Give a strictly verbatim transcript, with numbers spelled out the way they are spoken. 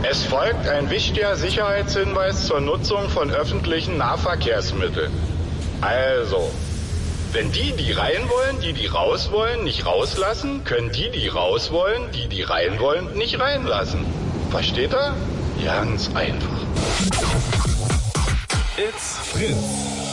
Es folgt ein wichtiger Sicherheitshinweis zur Nutzung von öffentlichen Nahverkehrsmitteln. Also, wenn die, die rein wollen, die, die raus wollen, nicht rauslassen, können die, die raus wollen, die, die rein wollen, nicht reinlassen. Versteht ihr? Ganz einfach. It's Fritz.